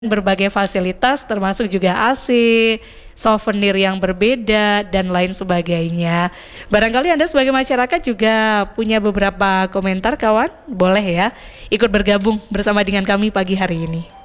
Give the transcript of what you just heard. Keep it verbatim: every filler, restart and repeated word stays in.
berbagai fasilitas termasuk juga A C, souvenir yang berbeda dan lain sebagainya. Barangkali Anda sebagai masyarakat juga punya beberapa komentar kawan, boleh ya ikut bergabung bersama dengan kami pagi hari ini.